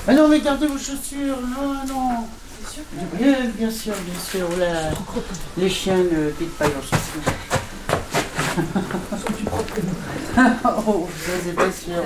Ah non, mais gardez vos chaussures. Non, non. Bien sûr, bien sûr. Là, les chiens ne quittent pas leurs chaussures. Oh, ça c'est pas sûr.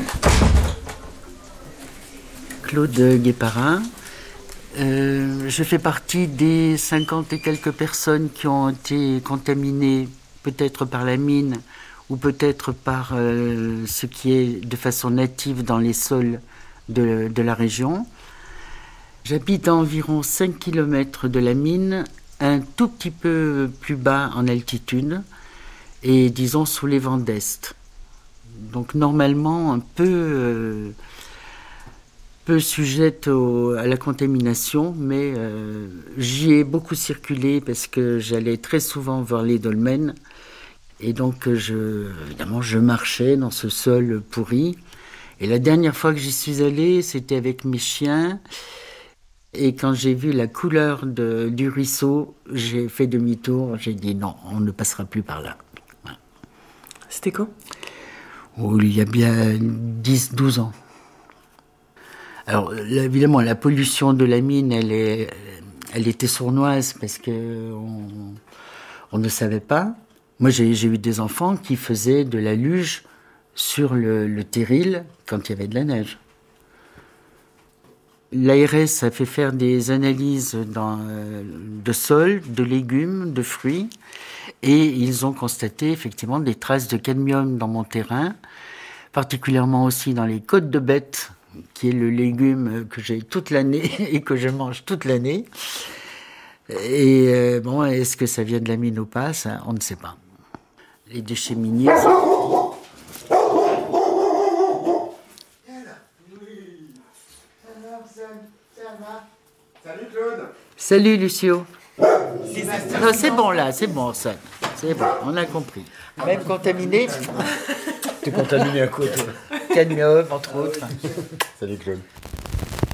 Claude Guéparin. Je fais partie des 50 et quelques personnes qui ont été contaminées peut-être par la mine ou peut-être par ce qui est de façon native dans les sols de la région. J'habite à environ 5 km de la mine, un tout petit peu plus bas en altitude et disons sous les vents d'Est. Donc normalement un peu sujette à la contamination, mais j'y ai beaucoup circulé parce que j'allais très souvent voir les dolmens et donc évidemment je marchais dans ce sol pourri. Et la dernière fois que j'y suis allé, c'était avec mes chiens. Et quand j'ai vu la couleur du ruisseau, j'ai fait demi-tour, j'ai dit non, on ne passera plus par là. Voilà. C'était quand ? Oh, il y a bien 10-12 ans. Alors, évidemment, la pollution de la mine, elle était sournoise parce qu'on ne savait pas. Moi, j'ai eu des enfants qui faisaient de la luge sur le terril quand il y avait de la neige. L'ARS a fait faire des analyses de sol, de légumes, de fruits, et ils ont constaté effectivement des traces de cadmium dans mon terrain, particulièrement aussi dans les côtes de bête, qui est le légume que j'ai toute l'année et que je mange toute l'année. Et bon, est-ce que ça vient de la mine ou pas, ça, on ne sait pas. Les déchets miniers... Salut Claude. Salut Lucio. Non, c'est bon là, c'est bon ça. C'est bon, on a compris. Même contaminé. T'es contaminé à quoi toi ? Cadmium, entre autres. Salut Claude.